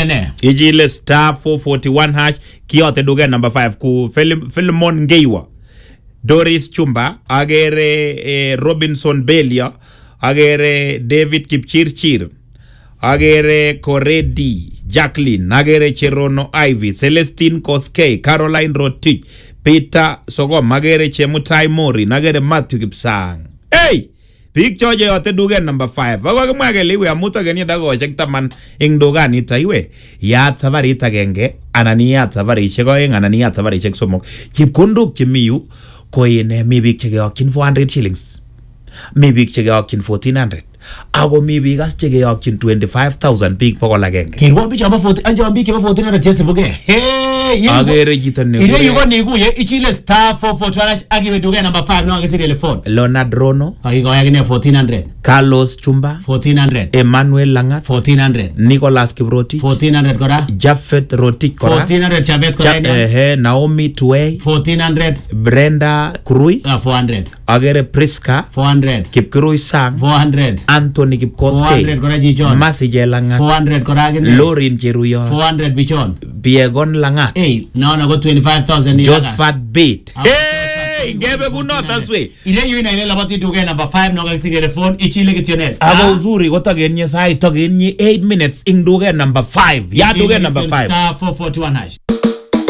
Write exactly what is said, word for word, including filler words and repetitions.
ne? Ichile star four forty-one hash kiyote duket number five ku Philemon Ngeiwa, Doris Chumba, agere eh, Robinson Belia, agere David Kipchirchir, agere Koredi Jacqueline, agere Cherono Ivy, Celestine Koskei, Caroline Rotich, Peter Sogom, agere Chemutai Mori, agere Matthew Kipsang. Hey! Big choje yote duket number five. Ako kemwa kele iwe amuta geni dagoshek taman ing dukanito iwe. Yaat safarit agenge anan iyat safarishek oeng anan iyat safarishek somok. Chepkondok chemi yu ko ine mi biik chekeyokyin four hundred shillings. Mi biik chekeyokyin fourteen hundred. Ako mi biik as chekeyokyin twenty-five thousand biik pokol agenge. Kirwan biik chebo fourteen anjon biik chebo fourteen hundred chesibuke. Hey, agere chito ne. Ile yuko niguye ichile star four forty-one hash agiwe duket number five no agisire phone. Leonard Rono. Akikoya gine fourteen hundred. Carlos Chumba. fourteen hundred. Emmanuel Langat. fourteen hundred. Nicholas Kiprotich. fourteen hundred kora. Japheth Rotich kora. fourteen hundred Japheth kora. Eh, Naomi Tuwei. fourteen hundred. Brenda Kurui. Uh, four hundred. Agere Priska. four hundred. Kipkurui Sang. four hundred. Anthony Kipkoskei. four hundred kora Jichon. Masije Langat. four hundred kora gine. Lorin Cheruyo. four hundred Bichon. Biegon Langat. Hey, no no go twenty-five thousand. Josephat Bate. Hey, ngebe kunota swe. Ile yu ina ile labati duket number five no agisire phone ichile kitiones. Aba uzuri gotagenye sai togenye eight minutes ing duket number five. Ya duket number five. Star four forty-one hash.